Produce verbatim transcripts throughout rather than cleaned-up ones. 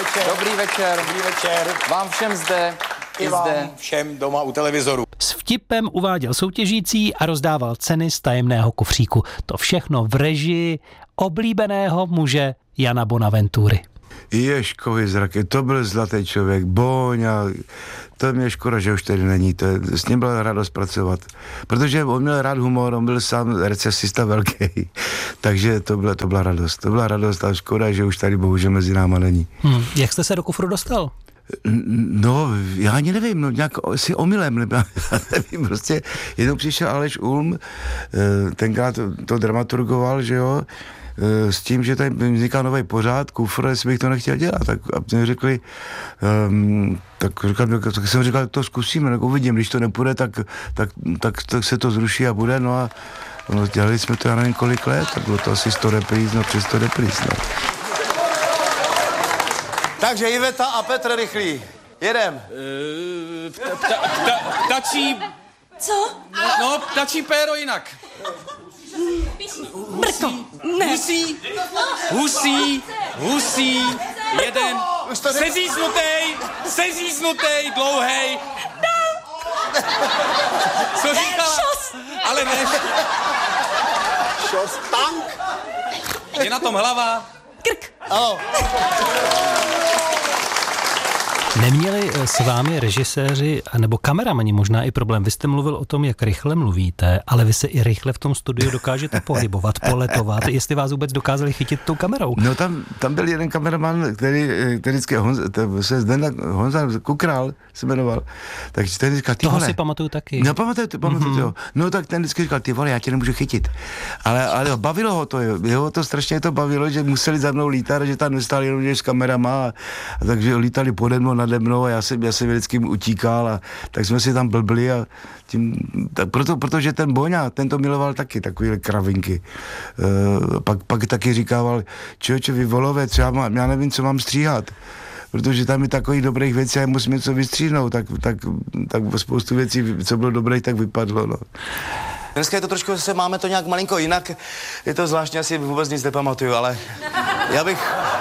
večer. Dobrý večer. Dobrý večer. Vám všem zde I, i vám zde. všem doma u televizoru. S vtipem uváděl soutěžící a rozdával ceny z tajemného kufříku. To všechno v režii oblíbeného muže Jana Bonaventury. Ježkovi zraky, to byl zlatý člověk, Boňa, to mě škoda, že už tady není, to je, s ním byla radost pracovat, protože on měl rád humor, on byl sám recesista velký, takže to byla, to byla radost, to byla radost a škoda, že už tady bohužel mezi náma není. Hmm. Jak jste se do kufru dostal? No, já ani nevím, no nějak si omylem, nebo já nevím, prostě jednou přišel Aleš Ulm, tenkrát to, to dramaturgoval, že jo, s tím, že tady vzniká nový pořád, kufr, jestli bych to nechtěl dělat, tak a mě řekli, um, tak, říkal, tak jsem říkal, to zkusíme, tak uvidím, když to nepůjde, tak, tak, tak, tak se to zruší a bude, no a no, dělali jsme to, já nevím kolik let, tak bylo to asi sto repríz, no přes sto repríz, no. Takže Iveta a Petr Rychlý. Jedem. Uh, pta, pta, pta, ptačí... Co? No, ptačí péro jinak. Brko, ne. Husí, husí, husí, jeden, seříznutej, seříznutej, dlouhej. Co říkala? Šos. Ale ne. Šos tank. Je na tom hlava. Krk. Ano. Neměli s vámi režiséři nebo kameramani možná i problém? Vy jste mluvil o tom, jak rychle mluvíte, ale vy se i rychle v tom studiu dokážete pohybovat, poletovat. Jestli vás vůbec dokázali chytit tou kamerou? No tam, tam byl jeden kameraman, který, který vždycky, Honza, se Zdeněk, Honza Kukrál se jmenoval, takže ten říkal, ty Toho vole. si pamatuju taky. No pamatuju, pamatuju, mm-hmm. jo. No tak ten vždycky říkal, ty vole, já tě nemůžu chytit. Ale, ale bavilo ho to, jo. Jeho to strašně to bavilo, že museli za mnou lítat, že tam nestáli jenom s kamerama, a, a takže lítali pode mnou, nade mnou a já jsem, já jsem vždycky utíkal a tak jsme si tam blbli a tím, tak proto, protože ten Boňa, ten to miloval taky, takovýhle kravinky. Uh, pak, pak taky říkával, člověče, vy volové, třeba má, já nevím, co mám stříhat, protože tam je takových dobrých věcí a já musím něco vystříhnout, tak, tak, tak spoustu věcí, co bylo dobrých, tak vypadlo, no. Dneska je to trošku, se máme to nějak malinko jinak, je to zvláštně, asi vůbec nic nepamatuju, ale já bych...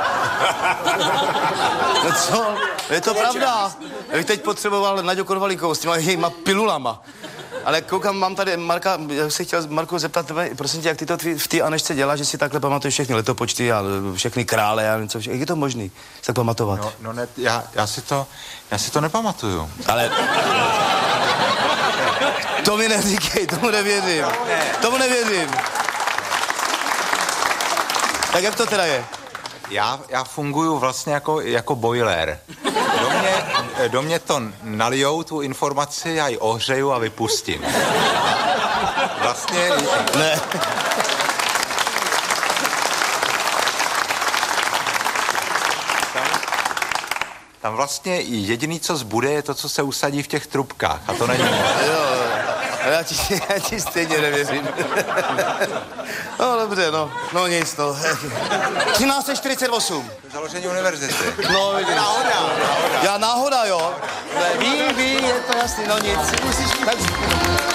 No co? Je to pravda. Já bych teď potřeboval Naďu Konvalíkovou s těma jejíma pilulama. Ale koukám, mám tady Marka, já se chtěl Marku zeptat tebe, prosím tě, jak ty to v té Anešce děláš, že si takhle pamatuješ všechny letopočty a všechny krále a něco, jak je to možný si tak pamatovat? No, no ne, já, já si to, já si to nepamatuju. Ale... To mi neříkej, tomu nevěřím. Tomu nevěřím. Tak jak to teda je? Já, já funguju vlastně jako, jako boiler. Do mě, do mě to nalijou, tu informaci, já ji ohřeju a vypustím. Vlastně... Ne. Tam, tam vlastně jediný, co zbude, je to, co se usadí v těch trubkách. A to není moc. Jo, já ti, já ti stejně nevěřím. No dobře, no, no nic, no. třináct set čtyřicet osm. Založení univerzity. No, vidíš. Náhoda. náhoda. Já náhoda, jo. Ne, ví, ví, je to jasný, no nic. Tak...